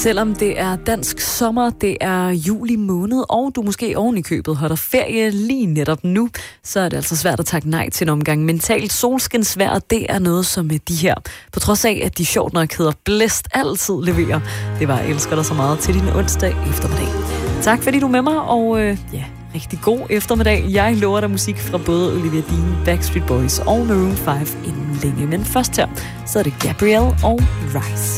Selvom det er dansk sommer, det er juli måned, og du måske oven i købet holder ferie lige netop nu, så er det altså svært at takke nej til en omgang mentalt solskinsvejr. Det er noget, som de her, på trods af, at de sjovt nok hedder blæst, altid leverer. Det var, jeg elsker dig så meget til din onsdag eftermiddag. Tak fordi du er med mig, og rigtig god eftermiddag. Jeg lover dig musik fra både Olivia Dean, Backstreet Boys og Maroon 5 inden længe. Men først her, så er det Gabrielle og Rise.